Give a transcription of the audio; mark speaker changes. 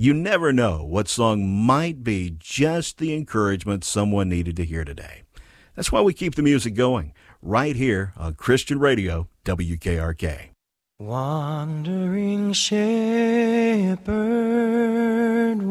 Speaker 1: You never know what song might be just the encouragement someone needed to hear today. That's why we keep the music going right here on Christian Radio, WKRK.
Speaker 2: Wandering shepherd,